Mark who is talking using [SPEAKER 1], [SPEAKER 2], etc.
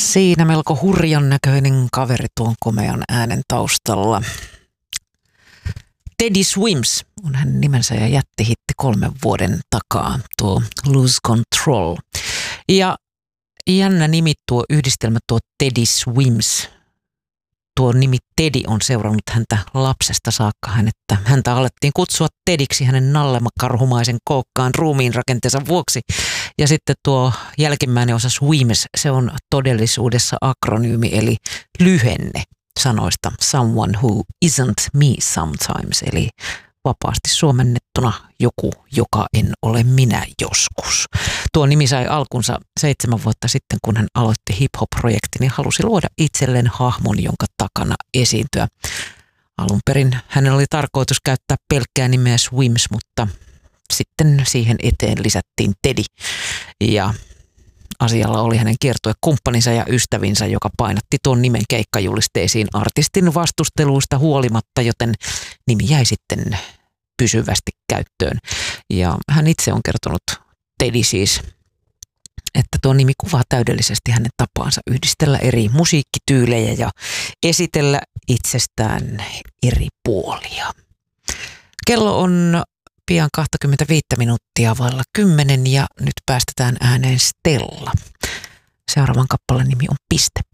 [SPEAKER 1] Siinä melko hurjan näköinen kaveri tuon komean äänen taustalla. Teddy Swims on hänen nimensä ja jättihitti 3 vuoden takaa, tuo Lose Control. Ja jännä nimi tuo yhdistelmä, tuo Teddy Swims. Tuo nimi Teddy on seurannut häntä lapsesta saakka. Häntä alettiin kutsua Tediksi hänen nallemakarhumaisen kookkaan ruumiin rakenteensa vuoksi. Ja sitten tuo jälkimmäinen osa Swims, se on todellisuudessa akronyymi eli lyhenne sanoista someone who isn't me sometimes, eli vapaasti suomennettuna joku, joka en ole minä joskus. Tuo nimi sai alkunsa 7 vuotta sitten, kun hän aloitti hip-hop-projektin ja halusi luoda itselleen hahmon, jonka takana esiintyä. Alun perin hänellä oli tarkoitus käyttää pelkkää nimeä Swims, mutta sitten siihen eteen lisättiin Teddy. Ja asialla oli hänen kiertuekumppaninsa ja ystävinsä, joka painatti tuon nimen keikkajulisteisiin artistin vastusteluista huolimatta, joten nimi jäi sitten pysyvästi käyttöön. Ja hän itse on kertonut, Teddy siis, että tuo nimi kuvaa täydellisesti hänen tapaansa yhdistellä eri musiikkityylejä ja esitellä itsestään eri puolia. Kello on pian 25 minuuttia vailla 10 ja nyt päästetään ääneen Stella. Seuraavan kappaleen nimi on Piste.